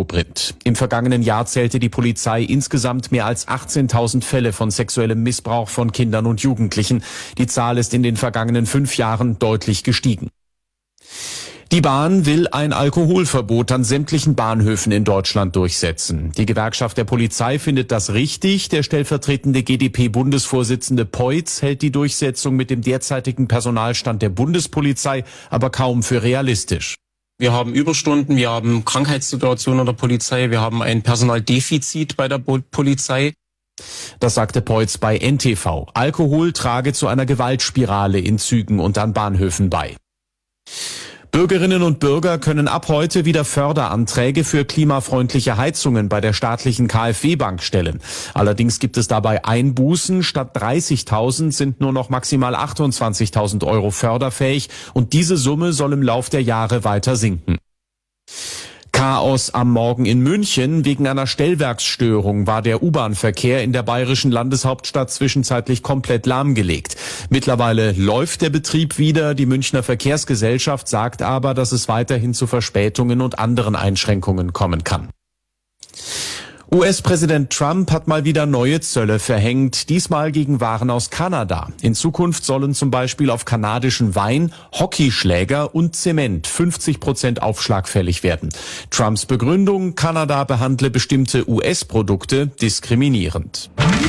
Kobrindt. Im vergangenen Jahr zählte die Polizei insgesamt mehr als 18.000 Fälle von sexuellem Missbrauch von Kindern und Jugendlichen. Die Zahl ist in den vergangenen 5 Jahren deutlich gestiegen. Die Bahn will ein Alkoholverbot an sämtlichen Bahnhöfen in Deutschland durchsetzen. Die Gewerkschaft der Polizei findet das richtig. Der stellvertretende GdP-Bundesvorsitzende Peutz hält die Durchsetzung mit dem derzeitigen Personalstand der Bundespolizei aber kaum für realistisch. Wir haben Überstunden, wir haben Krankheitssituationen der Polizei, wir haben ein Personaldefizit bei der Polizei. Das sagte Peutz bei NTV. Alkohol trage zu einer Gewaltspirale in Zügen und an Bahnhöfen bei. Bürgerinnen und Bürger können ab heute wieder Förderanträge für klimafreundliche Heizungen bei der staatlichen KfW-Bank stellen. Allerdings gibt es dabei Einbußen. Statt 30.000 sind nur noch maximal 28.000 Euro förderfähig und diese Summe soll im Lauf der Jahre weiter sinken. Chaos am Morgen in München. Wegen einer Stellwerksstörung war der U-Bahn-Verkehr in der bayerischen Landeshauptstadt zwischenzeitlich komplett lahmgelegt. Mittlerweile läuft der Betrieb wieder. Die Münchner Verkehrsgesellschaft sagt aber, dass es weiterhin zu Verspätungen und anderen Einschränkungen kommen kann. US-Präsident Trump hat mal wieder neue Zölle verhängt, diesmal gegen Waren aus Kanada. In Zukunft sollen zum Beispiel auf kanadischen Wein, Hockeyschläger und Zement 50% Aufschlag fällig werden. Trumps Begründung: Kanada behandle bestimmte US-Produkte diskriminierend.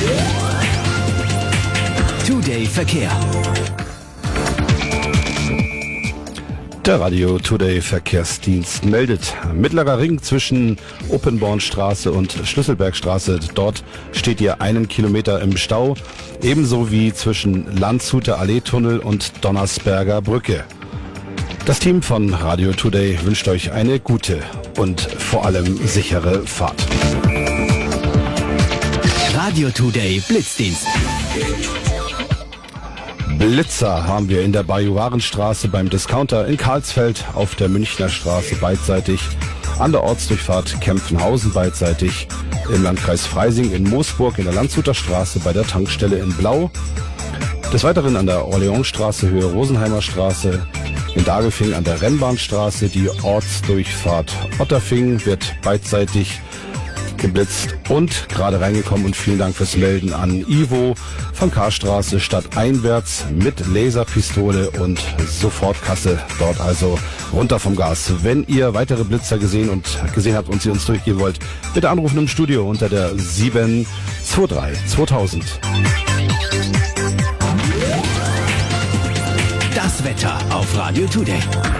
Today Verkehr. Der Radio Today Verkehrsdienst meldet: Mittlerer Ring zwischen Oppenbornstraße und Schlüsselbergstraße. Dort steht ihr 1 Kilometer im Stau. Ebenso wie zwischen Landshuter Alleetunnel und Donnersberger Brücke. Das Team von Radio Today wünscht euch eine gute und vor allem sichere Fahrt. Radio Today Blitzdienst. Blitzer haben wir in der Bajuwarenstraße beim Discounter in Karlsfeld, auf der Münchner Straße beidseitig, an der Ortsdurchfahrt Kempfenhausen beidseitig, im Landkreis Freising in Moosburg in der Landshuter Straße bei der Tankstelle in Blau, des Weiteren an der Orleansstraße Höhe Rosenheimer Straße, in Dagelfing an der Rennbahnstraße die Ortsdurchfahrt Otterfing wird beidseitig geblitzt und gerade reingekommen und vielen Dank fürs Melden an Ivo von Karstraße stadteinwärts mit Laserpistole und Sofortkasse. Dort also runter vom Gas. Wenn ihr weitere Blitzer gesehen habt und sie uns durchgeben wollt, bitte anrufen im Studio unter der 723 2000. Das Wetter auf Radio Today.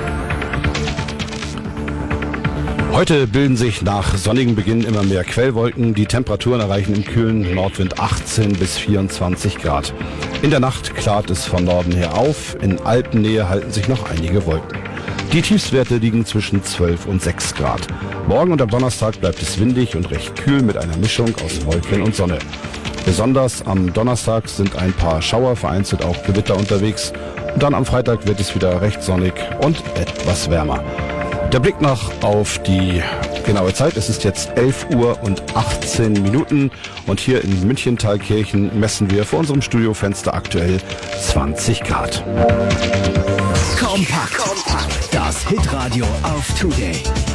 Heute bilden sich nach sonnigem Beginn immer mehr Quellwolken. Die Temperaturen erreichen im kühlen Nordwind 18 bis 24 Grad. In der Nacht klart es von Norden her auf. In Alpennähe halten sich noch einige Wolken. Die Tiefstwerte liegen zwischen 12 und 6 Grad. Morgen und am Donnerstag bleibt es windig und recht kühl mit einer Mischung aus Wolken und Sonne. Besonders am Donnerstag sind ein paar Schauer, vereinzelt auch Gewitter unterwegs. Und dann am Freitag wird es wieder recht sonnig und etwas wärmer. Der Blick noch auf die genaue Zeit. Es ist jetzt 11 Uhr und 18 Minuten und hier in München-Thalkirchen messen wir vor unserem Studiofenster aktuell 20 Grad. Kompakt. Das Hitradio auf Today.